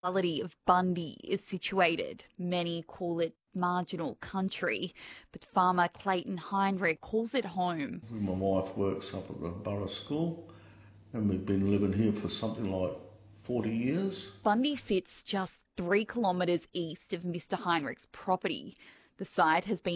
locality of Bundy is situated. Many call it marginal country, but farmer Clayton Heinrich calls it home. My wife works up at the borough school and we've been living here for something like 40 years. Bundy sits just 3 kilometres east of Mr Heinrich's property. The site has been